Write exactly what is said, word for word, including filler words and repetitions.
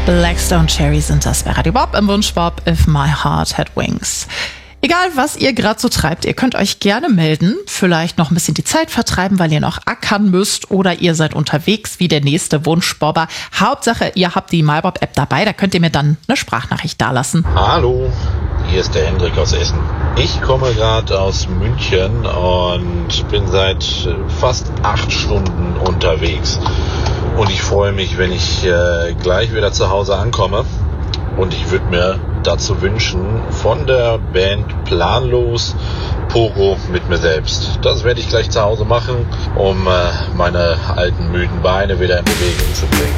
Blackstone Cherry sind das bei Radio Bob im Wunschbob If My Heart Had Wings. Egal, was ihr gerade so treibt, ihr könnt euch gerne melden, vielleicht noch ein bisschen die Zeit vertreiben, weil ihr noch ackern müsst oder ihr seid unterwegs wie der nächste Wunschbobber. Hauptsache, ihr habt die MyBob-App dabei, da könnt ihr mir dann eine Sprachnachricht dalassen. Hallo, hier ist der Hendrik aus Essen. Ich komme gerade aus München und bin seit fast acht Stunden unterwegs. Und ich freue mich, wenn ich äh, gleich wieder zu Hause ankomme. Und ich würde mir dazu wünschen, von der Band Planlos, Pogo mit mir selbst. Das werde ich gleich zu Hause machen, um äh, meine alten müden Beine wieder in Bewegung zu bringen.